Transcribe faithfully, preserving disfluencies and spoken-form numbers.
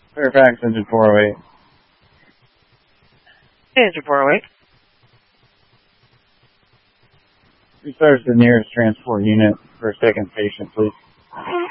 Fairfax, engine four oh eight. Engine four oh eight. Research the nearest transport unit for a second patient, please.